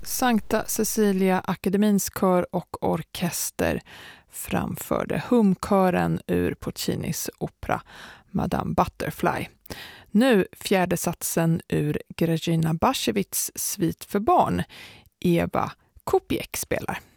Sankta Cecilia Akademins kör och orkester framförde humkören ur Puccinis opera Madame Butterfly. Nu fjärde satsen ur Grażyna Basiewicz svit för barn. Eva Kupiek spelar.